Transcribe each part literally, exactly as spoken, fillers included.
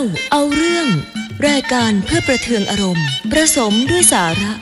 เอาเรื่องรายการเพื่อประเทืองอารมณ์ผสมด้วยสาระ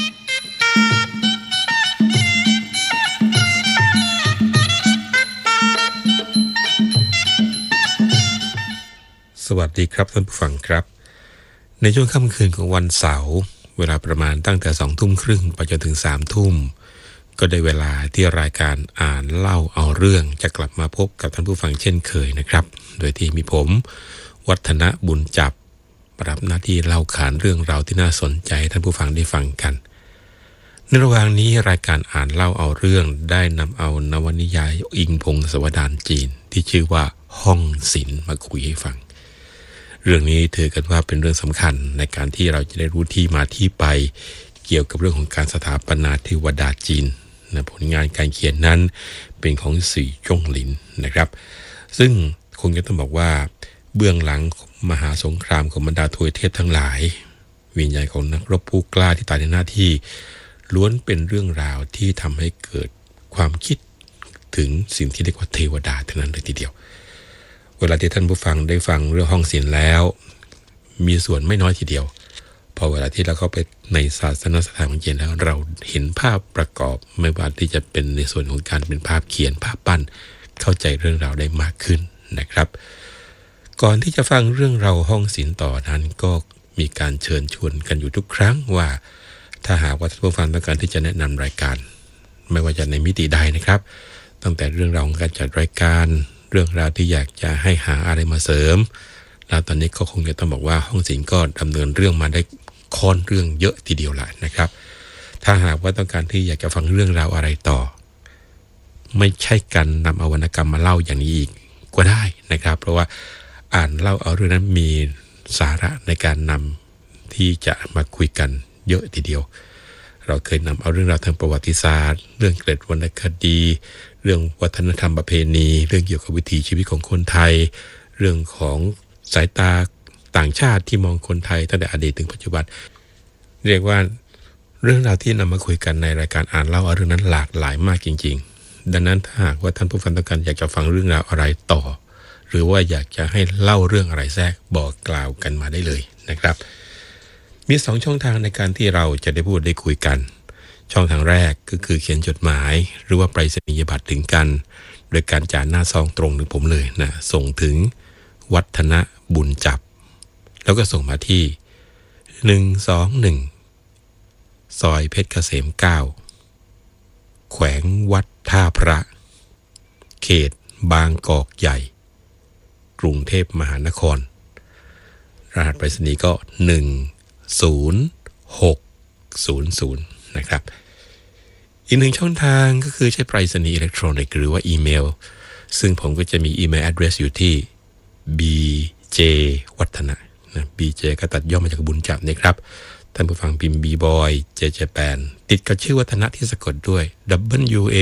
สวัสดีครับท่านผู้ฟังครับในช่วงค่ำคืนของวันเสาร์เวลาประมาณตั้งแต่สองทุ่มครึ่งไปจนถึงสามทุ่มก็ได้เวลาที่รายการอ่านเล่าเอาเรื่องจะกลับมาพบกับท่านผู้ฟังเช่นเคยนะครับโดยที่มีผมวัฒนบุญจับรับหน้าที่เล่าขานเรื่องราวที่น่าสนใจท่านผู้ฟังได้ฟังกันในระหว่างนี้รายการอ่านเล่าเอาเรื่องได้นำเอานวนิยายอิงพงศาวดารจีนที่ชื่อว่าห้องศิลป์มาคุยให้ฟังเรื่องนี้ถือกันว่าเป็นเรื่องสำคัญในการที่เราจะได้รู้ที่มาที่ไปเกี่ยวกับเรื่องของการสถาปนาเทวดาจีนนะผลงานการเขียนนั้นเป็นของสีจ้งหลินนะครับซึ่งคงจะต้องบอกว่าเบื้องหลังมหาสงครามของบรรดาทวยเทพทั้งหลายวิญญาณของนักรบผู้กล้าที่ตายในหน้าที่ล้วนเป็นเรื่องราวที่ทำให้เกิดความคิดถึงสิ่งที่เรียกว่าเทวดาเท่านั้นเลยทีเดียวเวลาที่ท่านผู้ฟังได้ฟังเรื่องห้องศิลป์แล้วมีส่วนไม่น้อยทีเดียวพอเวลาที่เราเข้าไปในศาสนสถานของจีนแล้วเราเห็นภาพประกอบไม่ว่าที่จะเป็นในส่วนของการเป็นภาพเขียนภาพปั้นเข้าใจเรื่องราวได้มากขึ้นนะครับก่อนที่จะฟังเรื่องราวห้องศิลป์ต่อนั้นก็มีการเชิญชวนกันอยู่ทุกครั้งว่าถ้าหากว่าท่านผู้ฟังต้องการที่จะแนะนำรายการไม่ว่าจะในมิติใดนะครับตั้งแต่เรื่องราวของการจัดรายการเรื่องราวที่อยากจะให้หาอะไรมาเสริมแล้วตอนนี้ก็คงจะต้องบอกว่าห้องศิลป์ก็ดำเนินเรื่องมาได้ค่อนเรื่องเยอะทีเดียวแหละนะครับถ้าหากว่าต้องการที่อยากจะฟังเรื่องราวอะไรต่อไม่ใช่การนำเอาวรรณกรรมมาเล่าอย่างนี้อีกก็ได้นะครับเพราะว่าอ่านเล่าเอาเรื่องนั้นมีสาระในการนำที่จะมาคุยกันเยอะทีเดียวเราเคยนำเอาเรื่องราวทางประวัติศาสตร์เรื่องเกร็ดวรรณคดีเรื่องวัฒนธรรมประเพณีเรื่องเกี่ยวกับวิถีชีวิตของคนไทยเรื่องของสายตาต่างชาติที่มองคนไทยตั้งแต่อดีตถึงปัจจุบันเรียกว่าเรื่องราวที่นำมาคุยกันในรายการอ่านเล่าเอาเรื่องนั้นหลากหลายมากจริงๆดังนั้นถ้าหากว่าท่านผู้ฟังต้องการอยากจะฟังเรื่องราวอะไรต่อหรือว่าอยากจะให้เล่าเรื่องอะไรแทรกบอกกล่าวกันมาได้เลยนะครับมีสองช่องทางในการที่เราจะได้พูดได้คุยกันช่องทางแรกก็คือเขียนจดหมายหรือว่าไปรษณียบัตรถึงกันโดยการจ่ายหน้าซองตรงถึงผมเลยนะส่งถึงวัฒนบุญจับแล้วก็ส่งมาที่หนึ่งสองหนึ่งซอยเพชรเกษมเก้าแขวงวัดท่าพระเขตบางกอกใหญ่กรุงเทพมหานครรหัสไปรษณีย์ก็หนึ่งศูนย์หกศูนย์ศูนย์นะครับอีกหนึ่งช่องทางก็คือใช้ไปรษณีย์อิเล็กทรอนิกส์หรือว่าอีเมลซึ่งผมก็จะมีอีเมล address อยู่ที่ บี เจ วัฒนะนะ บี เจ ก็ตัดย่อมาจากบุญจับนะครับท่านผู้ฟังพิมพ์ B-boy เจ เจ แปน ติดกับชื่อวัฒนะที่สะกดด้วย W A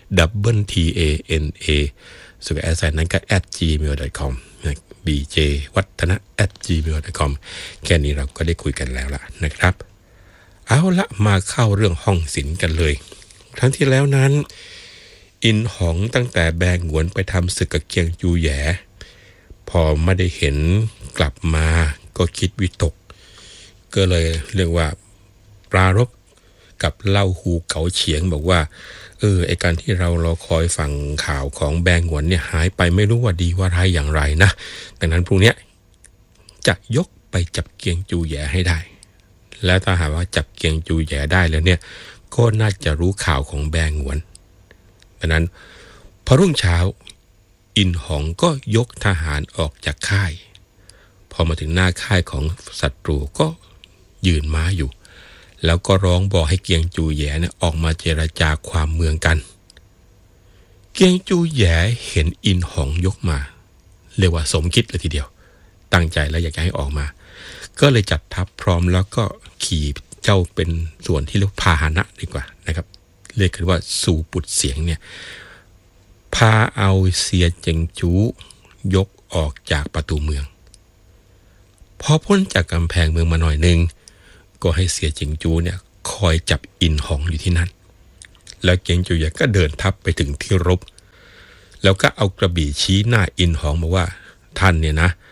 W T A N A ส่วนแอสไซน์นั้นก็ at จี เมล ดอท คอม นะ บี เจ วัฒนะ at จี เมล ดอท คอม แค่นี้เราก็ได้คุยกันแล้วล่ะนะครับเอาละมาเข้าเรื่องห้องศิลป์กันเลยครั้งที่แล้วนั้นอินหองตั้งแต่แบงหวนไปทำศึกกับเกียงจูแหย่พอไม่ได้เห็นกลับมาก็คิดวิตกก็เลยเรียกว่าปรารภกับเล่าหูเก๋าเฉียงบอกว่าเออไอการที่เรารอคอยฟังข่าวของแบงหวนเนี่ยหายไปไม่รู้ว่าดีว่าร้ายอย่างไรนะดังนั้นพรุ่งนี้จะยกไปจับเกียงจูแหย่ให้ได้และถ้าหากว่าจับเกียงจูแหย่ได้แล้วเนี่ยก็น่าจะรู้ข่าวของแบงหวนดังนั้นพอรุ่งเช้าอินหองก็ยกทหารออกจากค่ายพอมาถึงหน้าค่ายของศัตรูก็ยืนม้าอยู่แล้วก็ร้องบอกให้เกียงจูแหย่เนี่ยออกมาเจรจาความเมืองกันเกียงจูแหย่เห็นอินหองยกมาเรียกว่าสมคิดเลยทีเดียวตั้งใจแล้วอยากจะให้ออกมาก็เลยจัดทัพพร้อมแล้วก็ขี่เจ้าเป็นส่วนที่เรียกพาหนะดีกว่านะครับเรียกกันว่าสู่ปุดเสียงเนี่ยพาเอาเสียเจิงจูยกออกจากประตูเมืองพอพ้นจากกำแพงเมืองมาหน่อยนึงก็ให้เสียเจิงจูเนี่ยคอยจับอินหองอยู่ที่นั่นแล้วเกียงจูใหญ่ก็เดินทัพไปถึงที่รบแล้วก็เอากระบี่ชี้หน้าอินหองมาว่าท่านเนี่ยนะ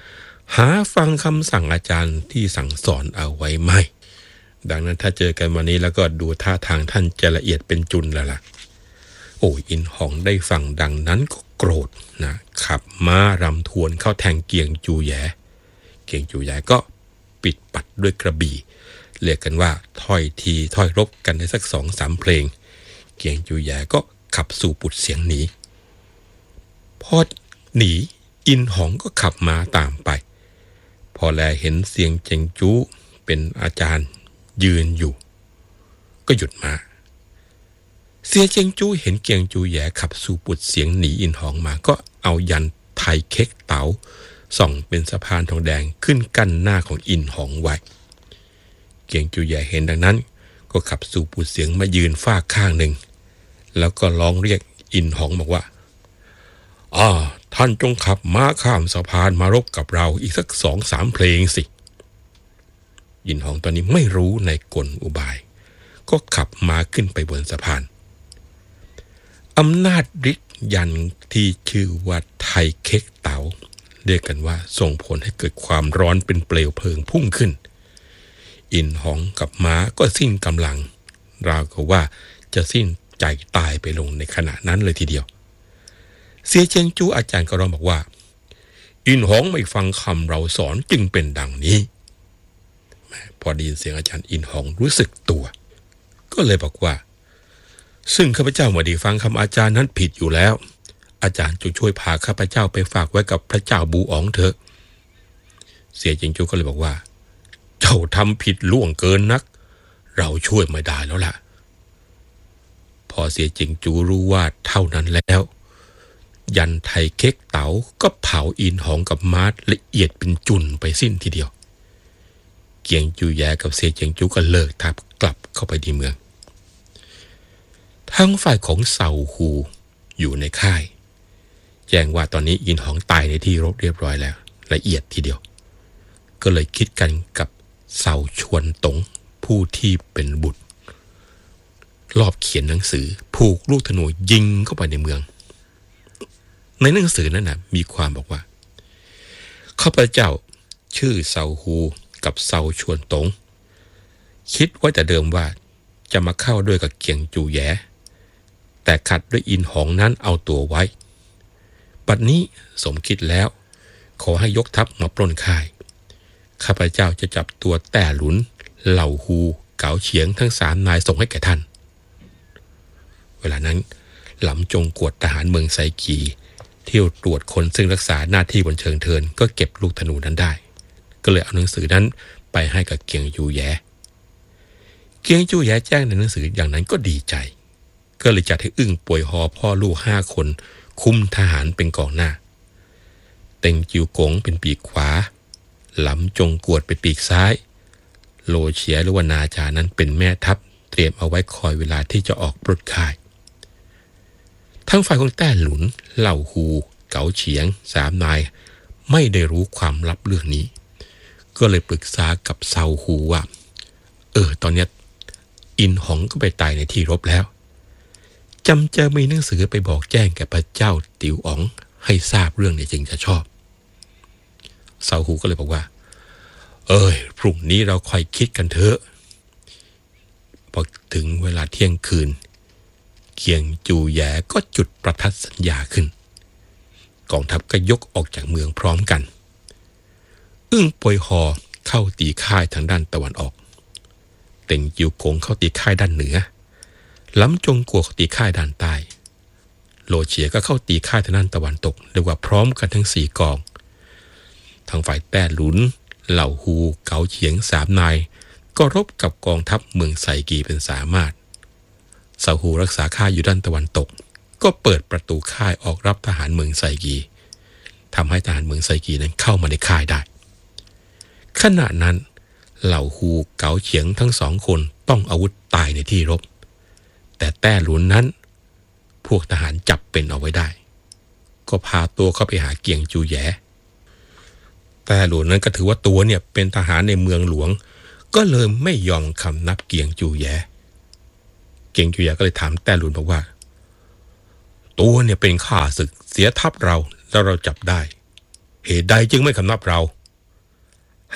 หาฟังคำสั่งอาจารย์ที่สั่งสอนเอาไว้ไหมดังนั้นถ้าเจอกันวันนี้แล้วก็ดูท่าทางท่านจะละเอียดเป็นจุนแล้วล่ะโอ้อินหองได้ฟังดังนั้นก็โกรธนะขับม้ารำทวนเข้าแทงเกียงจูแยเกียงจูแยก็ปิดปัดด้วยกระบี่เรียกกันว่าถ้อยทีถ้อยรบกันได้สักสองสามเพลงเกียงจูแยก็ขับสู่ปุดเสียงหนีพอหนีอินหองก็ขับม้าตามไปพอแลเห็นเสียงเจงจูเป็นอาจารย์ยืนอยู่ก็หยุดม้าเสียเจียงจูเห็นเกียงจูแย่ขับสู่ปุดเสียงหนีอินหองมาก็เอายันไทยเค้กเต๋าส่องเป็นสะพานทองแดงขึ้นกั้นหน้าของอินหองไว้เกียงจูแย่เห็นดังนั้นก็ขับสู่ปุดเสียงมายืนฝ้าข้างหนึ่งแล้วก็ร้องเรียกอินหองบอกว่าอ่าท่านจงขับม้าข้ามสะพานมารบกับเราอีกสักสองสามเพลงสิอินหองตอนนี้ไม่รู้ในกลอุบายก็ขับม้าขึ้นไปบนสะพานอำนาจฤทธิ์ยันที่ชื่อว่าไทยเค้กเต๋าเรียกกันว่าส่งผลให้เกิดความร้อนเป็นเปลวเพลิงพุ่งขึ้นอินหองกับม้าก็สิ้นกำลังราวกับว่าจะสิ้นใจตายไปลงในขณะนั้นเลยทีเดียวเสียเจียงจูอาจารย์ก็ร้องบอกว่าอินหองไม่ฟังคำเราสอนจึงเป็นดังนี้พอได้ยินเสียงอาจารย์อินหองรู้สึกตัวก็เลยบอกว่าซึ่งข้าพเจ้าไม่ได้ฟังคำอาจารย์นั้นผิดอยู่แล้วอาจารย์จงช่วยพาข้าพเจ้าไปฝากไว้กับพระเจ้าบูอ๋องเถอะเสียเจียงจูก็เลยบอกว่าเจ้าทำผิดล่วงเกินนักเราช่วยไม่ได้แล้วล่ะพอเสียเจียงจูรู้ว่าเท่านั้นแล้วยันไทยเค้กเต๋าก็เผาอินหองกับม้าละเอียดเป็นจุนไปสิ้นทีเดียวเกียงจูแยกับเสียเจียงจูก็เลิกทับกลับเข้าไปที่เมืองทั้งฝ่ายของเซาฮูอยู่ในค่ายแจ้งว่าตอนนี้อินหองตายในที่รบเรียบร้อยแล้วละเอียดทีเดียวก็เลยคิดกันกับเซาชวนตงผู้ที่เป็นบุตรรอบเขียนหนังสือผูกลูกธนูยิงเข้าไปในเมืองในหนังสือนั้นนะมีความบอกว่าข้าพเจ้าชื่อเซาฮูกับเซาชวนตงคิดไว้แต่เดิมว่าจะมาเข้าด้วยกับเกียงจูแยแต่ขัดด้วยอินหองนั้นเอาตัวไว้บัดนี้สมคิดแล้วขอให้ยกทัพมาปล้นค่ายข้าพเจ้าจะจับตัวแต้หลุนเหล่าฮูเก๋าเฉียงทั้งสามนายส่งให้แก่ท่านเวลานั้นหลำจงกวดทหารเมืองไซกีเที่ยวตรวจคนซึ่งรักษาหน้าที่บนเชิงเทินก็เก็บลูกธนูนั้นได้ก็เลยเอาหนังสือนั้นไปให้กับเกียงจูแยเกียงจูแยแจ้งในหนังสืออย่างนั้นก็ดีใจก็เลยจัดให้อึ้งป่วยหอพ่อลูกห้าคนคุมทหารเป็นกองหน้าเต็งจิวกงเป็นปีกขวาหลำจงกวดเป็นปีกซ้ายโลเฉียหรือว่านาจานั้นเป็นแม่ทัพเตรียมเอาไว้คอยเวลาที่จะออกปล้นค่ายทั้งฝ่ายของแต้หลุนเหล่าฮูเก๋าเฉียงสามนายไม่ได้รู้ความลับเรื่องนี้ก็เลยปรึกษากับเซาฮูว่าเออตอนนี้อินหองก็ไปตายในที่รบแล้วจำจะมีหนังสือไปบอกแจ้งแก่พระเจ้าติ๋วอ๋องให้ทราบเรื่องนี้จึงจะชอบเซาฮูก็เลยบอกว่าเอ้ยพรุ่งนี้เราค่อยคิดกันเถอะพอถึงเวลาเที่ยงคืนเกียงจูแยก็จุดประทัดสัญญาขึ้นกองทัพก็ยกออกจากเมืองพร้อมกันอึ้งป่วยหอเข้าตีค่ายทางด้านตะวันออกเต็งจิวกงเข้าตีค่ายด้านเหนือล้ำจงกัวเข้าตีค่ายด้านใต้โลเฉียก็เข้าตีค่ายทางด้านตะวันตกเรียกว่าพร้อมกันทั้งสี่กองทางฝ่ายแต้หลุนเหล่าฮูเก๋าเฉียงสามนายก็รบกับกองทัพเมืองไซกีเป็นสามารถเซาฮูรักษาค่ายอยู่ด้านตะวันตกก็เปิดประตูค่ายออกรับทหารเมืองไซกีทำให้ทหารเมืองไซกีนั้นเข้ามาในค่ายได้ขณะนั้นเหล่าฮูเก๋าเฉียงทั้งสองคนต้องอาวุธตายในที่รบแต่แต้หลุนนั้นพวกทหารจับเป็นเอาไว้ได้ก็พาตัวเข้าไปหาเกียงจูแยแต่หลุนนั้นก็ถือว่าตัวเนี่ยเป็นทหารในเมืองหลวงก็เลยไม่ยอมคำนับเกียงจูแยเกียงจูแยก็เลยถามแต้หลุนบอกว่าตัวเนี่ยเป็นข้าศึกเสียทัพเราแล้วเราจับได้เหตุใดจึงไม่คำนับเรา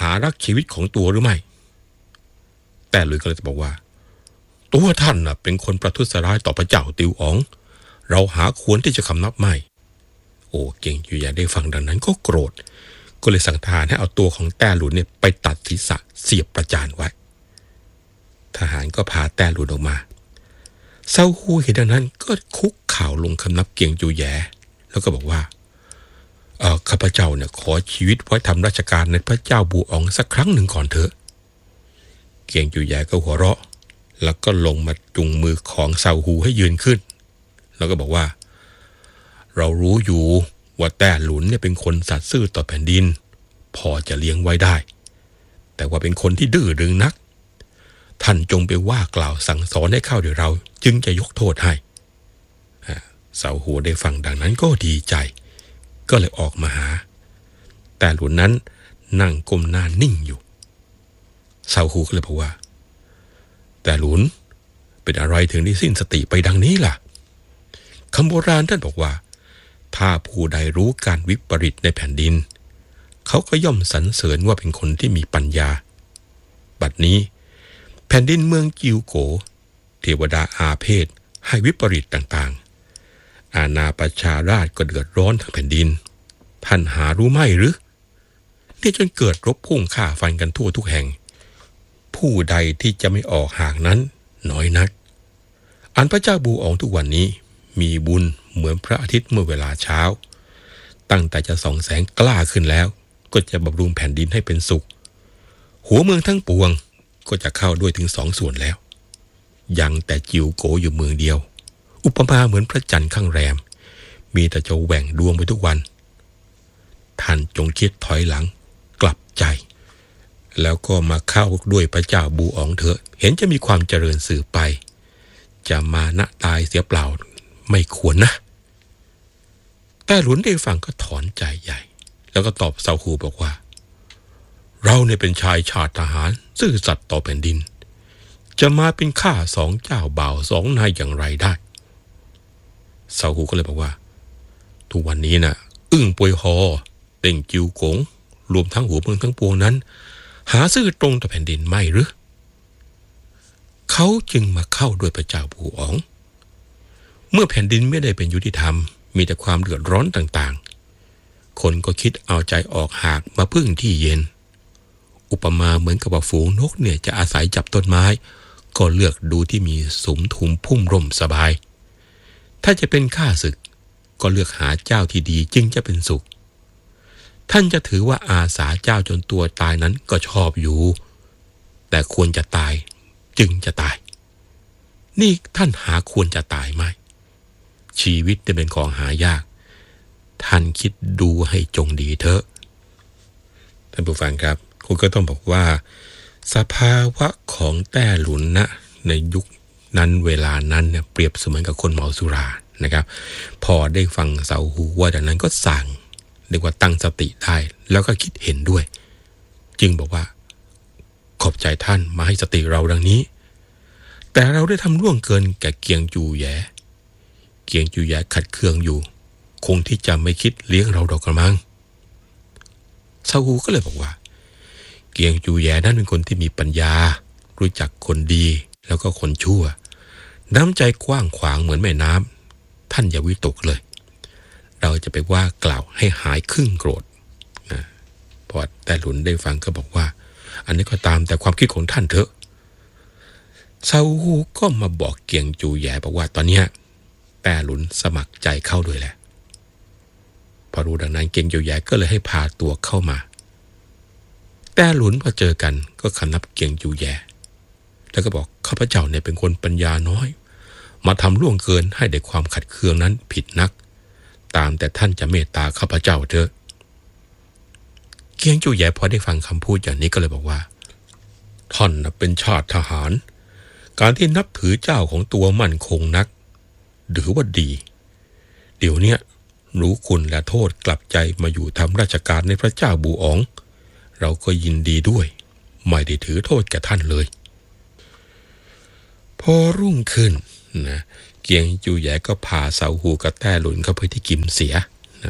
ารักชีวิตของตัวหรือไม่แต่หลุยก็เลยบอกว่าตัวท่านน่ะเป็นคนประทุษร้ายต่อพระเจ้าติวอ๋องเราหาควรที่จะคำนับไม่โอ้เก่งอยู่อย่าได้ฟังดังนั้นก็โกรธก็เลยสั่งทหารให้เอาตัวของแต้หลุนเนี่ยไปตัดศีรษะเสียบประจานไว้ทหารก็พาแต้หลุนออกมาเซาฮูเห็นดังนั้นก็คุกเข่าลงคำนับเกียงจูแยแล้วก็บอกว่าเออข้าพเจ้าเนี่ยขอชีวิตไว้ทำราชการในพระเจ้าบูอ๋องสักครั้งหนึ่งก่อนเถอะเกียงจูแยก็หัวเราะแล้วก็ลงมาจุงมือของเซาฮูให้ยืนขึ้นแล้วก็บอกว่าเรารู้อยู่ว่าแต้หลุนเนี่ยเป็นคนสัตย์ซื่อต่อแผ่นดินพอจะเลี้ยงไว้ได้แต่ว่าเป็นคนที่ดื้อดึงนักท่านจงไปว่ากล่าวสั่งสอนให้เข้าเดี๋ยวเราจึงจะยกโทษให้เซาฮูได้ฟังดังนั้นก็ดีใจก็เลยออกมาหาแต่หลุนนั้นนั่งก้มหน้านิ่งอยู่เซาฮูก็เลยบอกว่าแต่หลุนเป็นอะไรถึงได้สิ้นสติไปดังนี้ล่ะคำโบราณท่านบอกว่าถ้าผู้ใดรู้การวิปริตในแผ่นดินเขาก็ย่อมสรรเสริญว่าเป็นคนที่มีปัญญาบัดนี้แผ่นดินเมืองจิวโกเทวดาอาเพศให้วิปริตต่างๆอาณาประชาราชก็เดือดร้อนทั้งแผ่นดินท่านหารู้ไม่หรือนี่จนเกิดรบพุ่งฆ่าฟันกันทั่วทุกแห่งผู้ใดที่จะไม่ออกห่างนั้นน้อยนักอันพระเจ้าบูอ๋องทุกวันนี้มีบุญเหมือนพระอาทิตย์เมื่อเวลาเช้าตั้งแต่จะส่องแสงกล้าขึ้นแล้วก็จะบำรุงแผ่นดินให้เป็นสุขหัวเมืองทั้งปวงก็จะเข้าด้วยถึงสองส่วนแล้วยังแต่จิวโกอยู่เมืองเดียวอุปมาเหมือนพระจันทร์ข้างแรมมีแต่จะแหว่งดวงไปทุกวันท่านจงคิดถอยหลังกลับใจแล้วก็มาเข้าด้วยพระเจ้าบูอ๋องเถอะเห็นจะมีความเจริญสืบไปจะมานะตายเสียเปล่าไม่ควรนะแต่หลุนได้ฟังก็ถอนใจใหญ่แล้วก็ตอบเซาฮูบอกว่าเราเนี่ยเป็นชายชาติทหารซื่อสัตย์ต่อแผ่นดินจะมาเป็นข้าสองเจ้าบ่าวสองนายอย่างไรได้เซาฮูก็เลยบอกว่าทุกวันนี้น่ะอึ้งปวยฮอเต่งจิวกงรวมทั้งหัวเมืองทั้งปวงนั้นหาซื่อตรงต่อแผ่นดินไม่หรือเขาจึงมาเข้าด้วยพระเจ้าบูอ๋องเมื่อแผ่นดินไม่ได้เป็นยุติธรรมมีแต่ความเดือดร้อนต่างๆคนก็คิดเอาใจออกหากมาพึ่งที่เย็นอุปมาเหมือนกับว่าฝูงนกเนี่ยจะอาศัยจับต้นไม้ก็เลือกดูที่มีสุมทุมพุ่มร่มสบายถ้าจะเป็นข้าศึกก็เลือกหาเจ้าที่ดีจึงจะเป็นสุขท่านจะถือว่าอาสาเจ้าจนตัวตายนั้นก็ชอบอยู่แต่ควรจะตายจึงจะตายนี่ท่านหาควรจะตายไหมชีวิตจะเป็นของหายากท่านคิดดูให้จงดีเถอะท่านผู้ฟังครับคุณก็ต้องบอกว่าสภาวะของแต้หลุนนะในยุคนั้นเวลานั้นเนี่ยเปรียบเสมือนกับคนเมาสุรานะครับพอได้ฟังเซาฮูว่าจากนั้นก็สั่งเรียกว่าตั้งสติได้แล้วก็คิดเห็นด้วยจึงบอกว่าขอบใจท่านมาให้สติเราดังนี้แต่เราได้ทำล่วงเกินแก่เกียงจูแยเกียงจูแยขัดเคืองอยู่คงที่จะไม่คิดเลี้ยงเราดอกกระมังเซาฮูก็เลยบอกว่าเกียงจูแยนั้นเป็นคนที่มีปัญญารู้จักคนดีแล้วก็คนชั่วน้ำใจกว้างขวางเหมือนแม่น้ำท่านอย่าวิตกเลยเราจะไปว่ากล่าวให้หายครึ่งโกรธนะพอแต่หลุนได้ฟังก็บอกว่าอันนี้ก็ตามแต่ความคิดของท่านเถอะเซาฮูก็มาบอกเกียงจูแยบอกว่าตอนนี้แต่หลุนสมัครใจเข้าด้วยแหละพอรู้ดังนั้นเกียงจูแยก็เลยให้พาตัวเข้ามาแต่หลุนพอเจอกันก็คำนับเกียงจูแยแล้วก็บอกข้าพเจ้าเนี่ยเป็นคนปัญญาน้อยมาทำล่วงเกินให้ได้ความขัดเคืองนั้นผิดนักตามแต่ท่านจะเมตตาข้าพเจ้าเถอะเกียงจูแยพอได้ฟังคำพูดอย่างนี้ก็เลยบอกว่าท่านเป็นชาติทหารการที่นับถือเจ้าของตัวมั่นคงนักถือว่าดีเดี๋ยวนี้รู้คุณและโทษกลับใจมาอยู่ทำราชการในพระเจ้าบูอ๋องเราก็ยินดีด้วยไม่ได้ถือโทษแก่ท่านเลยพอรุ่งขึ้นนะเกียงจูแยก็พาเซาฮูกับแต้หลุนเข้าไปที่กิมเสียนะ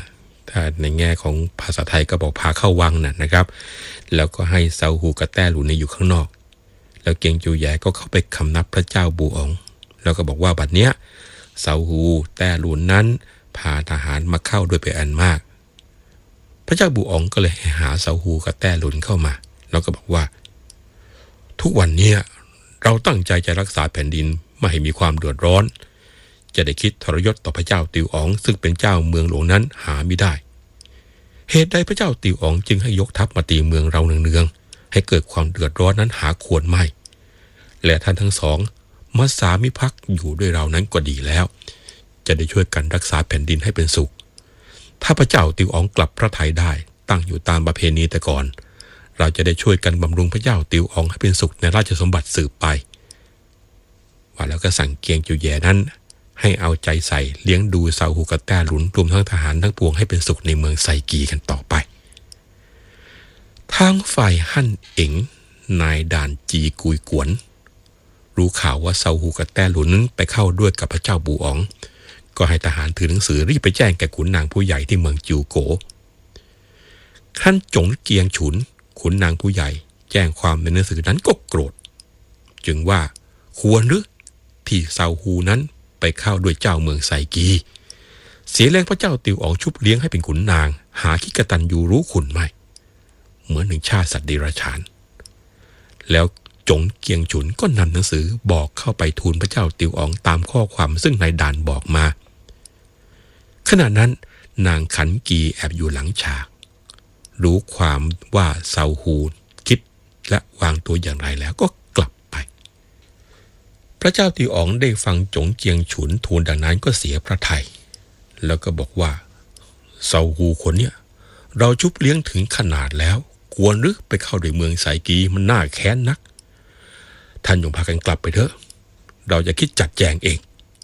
ถ้าในแง่ของภาษาไทยก็บอกพาเข้าวังน่ะนะครับแล้วก็ให้เซาฮูกับแต้หลุนอยู่ข้างนอกแล้วเกียงจูแยก็เข้าไปคำนับพระเจ้าบูอ๋องแล้วก็บอกว่าบัดเนี้ยเซาฮูแต้หลุนนั้นพาทหารมาเข้าด้วยเป็นอันมากพระเจ้าบูอ๋องก็เลยหาเซาฮูกับแต้หลุนเข้ามาแล้วก็บอกว่าทุกวันนี้เราตั้งใจจะรักษาแผ่นดินไม่ให้มีความเดือดร้อนจะได้คิดทรยศต่อพระเจ้าติวอ๋องซึ่งเป็นเจ้าเมืองหลวงนั้นหาไม่ได้เหตุใดพระเจ้าติวอ๋องจึงให้ยกทัพมาตีเมืองเราเนืองๆให้เกิดความเดือดร้อนนั้นหาควรไม่และท่านทั้งสองมาสามิภักดิ์อยู่ด้วยเรานั้นก็ดีแล้วจะได้ช่วยกันรักษาแผ่นดินให้เป็นสุขถ้าพระเจ้าติวอ๋องกลับพระทัยได้ตั้งอยู่ตามประเพณีแต่ก่อนเราจะได้ช่วยกันบำรุงพระเจ้าติวอ๋องให้เป็นสุขในราชสมบัติสืบไปว่าแล้วก็สั่งเกียงจูแยนั้นให้เอาใจใส่เลี้ยงดูเซาฮูกับแต้หลุนรวมทั้งทหารทั้งปวงให้เป็นสุขในเมืองไซกีกันต่อไปทางฝ่ายฮั่นเอ๋งนายด่านจีกุยกวนรู้ข่าวว่าเซาฮูกับแต้หลุนไปเข้าด้วยกับพระเจ้าบูอ๋องก็ให้ทหารถือหนังสือรีบไปแจ้งแก่ขุนนางผู้ใหญ่ที่เมืองจิวโกท่านจงเกียงฉุนขุนนางผู้ใหญ่แจ้งความในหนังสือนั้นก็โกรธจึงว่าควรหรือที่เซาฮูนั้นไปเข้าด้วยเจ้าเมืองไซกีเสียแรงพระเจ้าติวอ๋องชุบเลี้ยงให้เป็นขุนนางหาคิดกตัญญูรู้คุณไม่เหมือนหนึ่งชาติสัตว์เดรัจฉานแล้วจงเกียงฉุนก็นำหนังสือบอกเข้าไปทูลพระเจ้าติวอ๋องตามข้อความซึ่งนายด่านบอกมาขณะนั้นนางขันกีแอบอยู่หลังฉากรู้ความว่าเซาฮูคิดและวางตัวอย่างไรแล้วก็กลับไปพระเจ้าติวอ๋องได้ฟังจงเจียงฉุนทูลดังนั้นก็เสียพระทัยแล้วก็บอกว่าเซาฮูคนเนี้ยเราชุบเลี้ยงถึงขนาดแล้วควรหรือไปเข้าในเมืองไซกีมันน่าแค้นนักท่านจงพากันกลับไปเถอะเราจะคิดจัดแจงเอง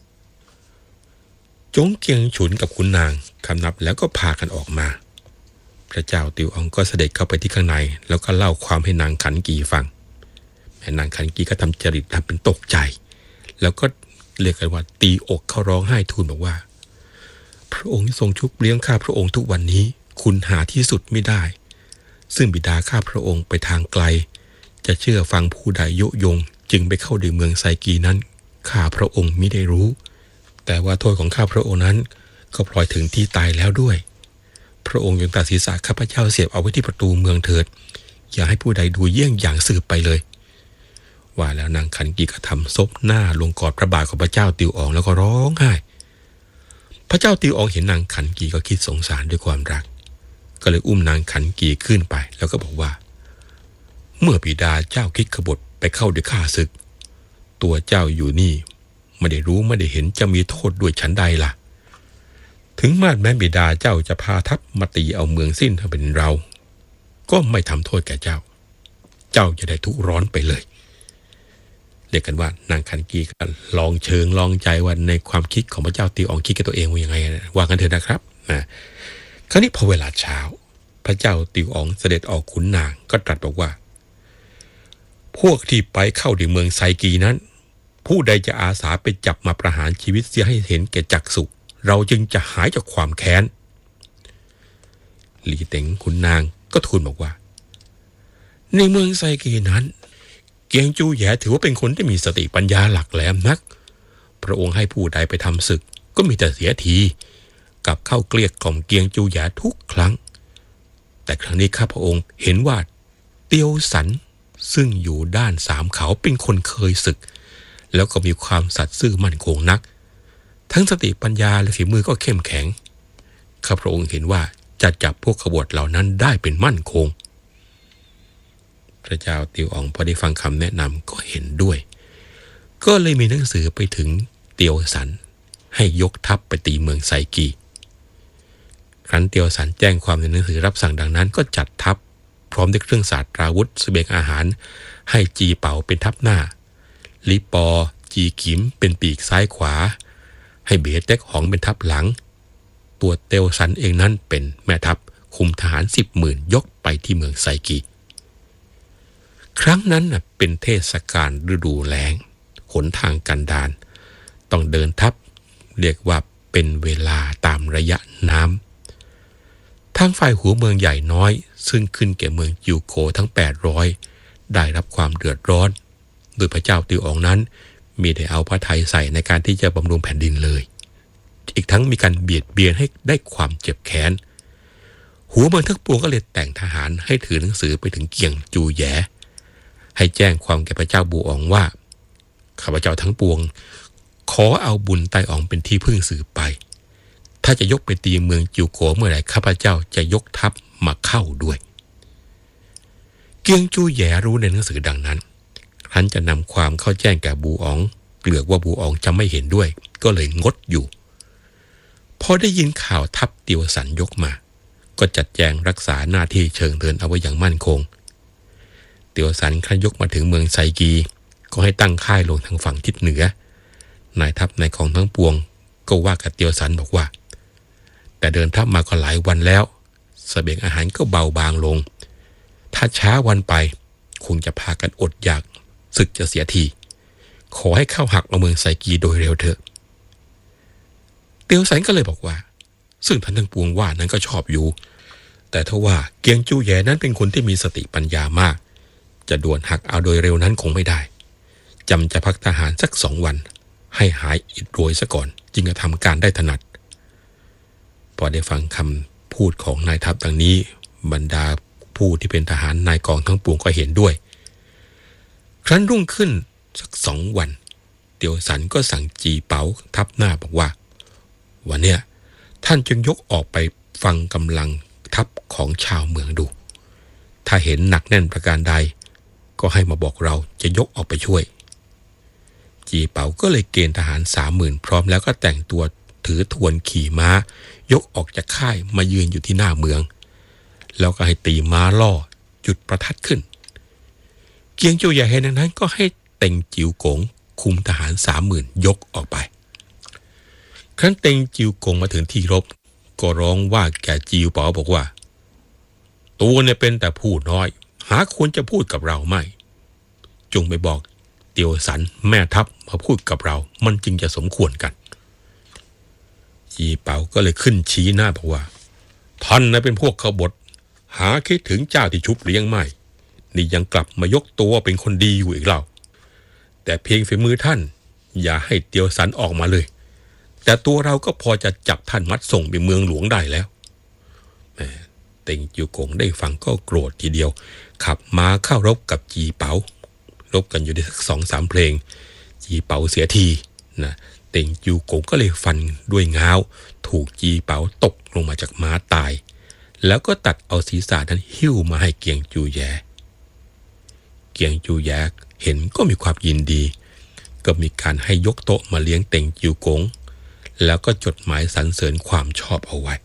จงเจียงฉุนกับขุนนางคำนับแล้วก็พากันออกมาพระเจ้าติวอ๋องก็เสด็จเข้าไปที่ข้างในแล้วก็เล่าความให้นางขันกีฟังแม่นางขันกีก็ทำจริตทำเป็นตกใจแล้วก็เรียกกันว่าตีอกเขาร้องไห้ทูลบอกว่าพระองค์ที่ทรงชุบเลี้ยงข้าพระองค์ทุกวันนี้คุณหาที่สุดไม่ได้ซึ่งบิดาข้าพระองค์ไปทางไกลจะเชื่อฟังผู้ใดยุยงจึงไปเข้าในเมืองไซกีนั้นข้าพระองค์มิได้รู้แต่ว่าโทษของข้าพระองค์นั้นก็ปล่อยถึงที่ตายแล้วด้วยพระองค์ยังตัดศีรษะข้าพเจ้าเสียบเอาไว้ที่ประตูเมืองเถิดอย่าให้ผู้ใดดูเยี่ยงอย่างสืบไปเลยว่าแล้วนางขันกีก็ทำซบหน้าลงกอดพระบาทของพระเจ้าติวอ๋องแล้วก็ร้องไห้พระเจ้าติวอ๋องเห็นนางขันกีก็คิดสงสารด้วยความรักก็เลยอุ้มนางขันกีขึ้นไปแล้วก็บอกว่าเมื่อบิดาเจ้าคิดขบฏไปเข้าด้วยข้าศึกตัวเจ้าอยู่นี่ไม่ได้รู้ไม่ได้เห็นจะมีโทษด้วยฉันใดล่ะถึงมาดแม้บิดาเจ้าจะพาทัพมาตีเอาเมืองสิ้นถ้าเป็นเราก็ไม่ทำโทษแก่เจ้าเจ้าจะได้ทุกข์ร้อนไปเลยเรียกกันว่านางขันกีก็ลองเชิงลองใจว่าในความคิดของพระเจ้าติวอ๋องคิดกับตัวเองว่ายังไงว่ากันเถอะนะครับนะคราวนี้พอเวลาเช้าพระเจ้าติวอ๋องเสด็จออกขุนนางก็ตรัสบอกว่าพวกที่ไปเข้าในเมืองไซกีนั้นผู้ใดจะอาสาไปจับมาประหารชีวิตเสียให้เห็นแก่จักษุเราจึงจะหายจากความแค้นหลีเต็งขุนนางก็ทูลบอกว่าในเมืองไซกีนั้นเกียงจูแยถือว่าเป็นคนที่มีสติปัญญาหลักแหลมนักพระองค์ให้ผู้ใดไปทำศึกก็มีแต่เสียทีกับเข้าเกลี้ยกล่อมเกียงจูแยทุกครั้งแต่ครั้งนี้ข้าพระองค์เห็นว่าเตียวสันซึ่งอยู่ด้านสามเขาเป็นคนเคยศึกแล้วก็มีความสัตย์ซื่อมั่นคงนักทั้งสติปัญญาและฝีมือก็เข้มแข็งข้าพระองค์เห็นว่าจะจับพวกขบฏเหล่านั้นได้เป็นมั่นคงพระเจ้าติวอ๋องพอได้ฟังคำแนะนำก็เห็นด้วยก็เลยมีหนังสือไปถึงเตียวสันให้ยกทัพไปตีเมืองไซกีครั้นเตียวสันแจ้งความในหนังสือรับสั่งดังนั้นก็จัดทัพพร้อมด้วยเครื่องศาสตราวุธเสบียงอาหารให้จีเป่าเป็นทัพหน้าลิปอจีขิมเป็นปีกซ้ายขวาให้เบเต็กหองเป็นทัพหลังตัวเตียวสันเองนั้นเป็นแม่ทัพคุมทหารสิบหมื่นยกไปที่เมืองไซกีครั้งนั้นเป็นเทศกาลฤดูแล้งหนทางกันดารต้องเดินทัพเรียกว่าเป็นเวลาตามระยะน้ทางฝ่ายหัวเมืองใหญ่น้อยซึ่งขึ้นแก่เมืองจิวโกทั้งแปดร้อยได้รับความเดือดร้อนโดยพระเจ้าติวอองนั้นมีได้เอาพระทัยใส่ในการที่จะบำรุงแผ่นดินเลยอีกทั้งมีการเบียดเบียนให้ได้ความเจ็บแค้นหัวเมืองทั้งปวงก็เลยแต่งทหารให้ถือหนังสือไปถึงเกียงจูแยให้แจ้งความแก่พระเจ้าบูอองว่าข้าพเจ้าทั้งปวงขอเอาบุญไต้อองเป็นที่พึ่งสืบไปถ้าจะยกไปตีเมืองจิวโกเมื่อไหร่ข้าพเจ้าจะยกทัพมาเข้าด้วยเกียงจูแยรู้ในหนังสือดังนั้นครั้นจะนำความเข้าแจ้งแก่บูอองเกลือกว่าบูอองจะไม่เห็นด้วยก็เลยงดอยู่พอได้ยินข่าวทัพเตียวสันยกมาก็จัดแจงรักษาหน้าที่เชิงเดินเอาไว้อย่างมั่นคงเตียวสันครั้นยกมาถึงเมืองไซกีก็ให้ตั้งค่ายลงทางฝั่งทิศเหนือนายทัพนายของทั้งปวงก็ว่ากับเตียวสันบอกว่าแต่เดินทัพมาก็หลายวันแล้วเสบียงอาหารก็เบาบางลงถ้าช้าวันไปคงจะพากันอดอยากศึกจะเสียทีขอให้เข้าหักมาเมืองไซกีโดยเร็วเถอะเตียวสันก็เลยบอกว่าซึ่งท่านทั้งปวงว่านั้นก็ชอบอยู่แต่ถ้าว่าเกียงจูแยนั้นเป็นคนที่มีสติปัญญามากจะด่วนหักเอาโดยเร็วนั้นคงไม่ได้จำจะพักทหารสักสองวันให้หายอิดโรยซะก่อนจึงจะทำการได้ถนัดพอได้ฟังคำพูดของนายทัพดังนี้บรรดาผู้ที่เป็นทหารนายกองทั้งปวงก็เห็นด้วยครั้นรุ่งขึ้นสักสองวันเตียวสันก็สั่งจีเปาทัพหน้าบอกว่าวันเนี้ยท่านจึงยกออกไปฟังกำลังทัพของชาวเมืองดูถ้าเห็นหนักแน่นประการใดก็ให้มาบอกเราจะยกออกไปช่วยจีเปาก็เลยเกณฑ์ทหารสามหมื่นพร้อมแล้วก็แต่งตัวถือทวนขี่ม้ายกออกจากค่ายมายืนอยู่ที่หน้าเมืองแล้วก็ให้ตีม้าล่อจุดประทัดขึ้นเกียงจูใหญ่เห็นดังนั้นก็ให้เต็งจิ๋วกงคุมทหารสามหมื่นยกออกไปครั้นเต็งจิ๋วกงมาถึงที่รบก็ร้องว่าแก่จิ๋วเปาบอกว่าตัวเนี่ยเป็นแต่ผู้น้อยหาควรจะพูดกับเราไม่จงไปบอกเตียวสันแม่ทัพมาพูดกับเรามันจึงจะสมควรกันจีเปาก็เลยขึ้นชี้หน้าบอกว่าท่านนะเป็นพวกขบฏหาคิดถึงเจ้าที่ชุบเลี้ยงไม่นี่ยังกลับมายกตัวเป็นคนดีอยู่อีกเล่าแต่เพียงฝีมือท่านอย่าให้เตียวสันออกมาเลยแต่ตัวเราก็พอจะจับท่านมัดส่งไปเมืองหลวงได้แล้วแม่เต็งจิ๋วกงได้ฟังก็โกรธทีเดียวขับม้าเข้ารบกับจีเปารบกันอยู่ได้สักสองสามเพลงจีเปาเสียทีนะเต็งจิ๋วกงก็เลยฟันด้วยง้าวถูกจีเปาตกลงมาจากม้าตายแล้วก็ตัดเอาศีรษะนั้นหิ้วมาให้เกียงจูแยเกียงจูแยเห็นก็มีความยินดีก็มีการให้ยกโต๊ะมาเลี้ยงเต็งจิ๋วกงแล้วก็จดหมายสรรเสริญความชอบเอาไว้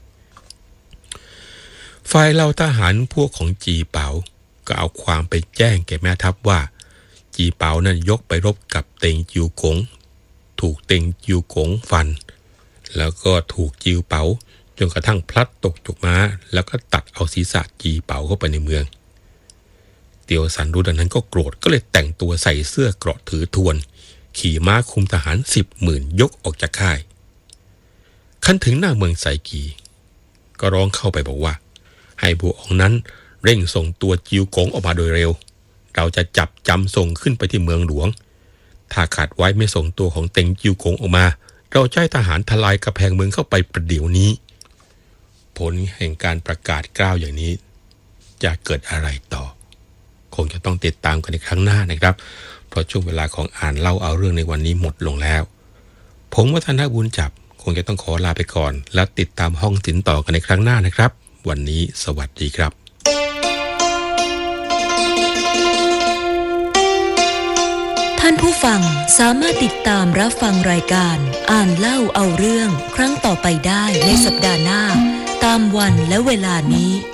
ฝ่ายเหล่าทหารพวกของจีเปาก็เอาความไปแจ้งแก่แม่ทัพว่าจีเปานั้นยกไปรบกับเต็งจิ๋วกงถูกเต็งจิ๋วกงฟันแล้วก็ถูกจิ๋วเปาจนกระทั่งพลัดตกจากม้าแล้วก็ตัดเอาศีรษะจีเปาเข้าไปในเมืองเตียวสันรู้ดังนั้นก็โกรธก็เลยแต่งตัวใส่เสื้อเกราะถือทวนขี่ม้าคุมทหารสิบหมื่นยกออกจากค่ายขั้นถึงหน้าเมืองไซกีก็ร้องเข้าไปบอกว่าให้บัวอองนั้นเร่งส่งตัวจิ๋วกงออกมาโดยเร็วเราจะจับจำส่งขึ้นไปที่เมืองหลวงถ้าขาดไว้ไม่ส่งตัวของเต็งจิ๋วกงออกมาเราจะให้ทหารทลายกระแพงเมืองเข้าไปประเดี๋ยวนี้ผลแห่งการประกาศกล้าวอย่างนี้จะเกิดอะไรต่อคงจะต้องติดตามกันในครั้งหน้านะครับเพราะช่วงเวลาของอ่านเล่าเอาเรื่องในวันนี้หมดลงแล้วผมวัฒนบุญจับคงจะต้องขอลาไปก่อนแล้วติดตามห้องศิลป์ต่อกันในครั้งหน้านะครับวันนี้สวัสดีครับท่านผู้ฟังสามารถติดตามรับฟังรายการอ่านเล่าเอาเรื่องครั้งต่อไปได้ในสัปดาห์หน้าตามวันและเวลานี้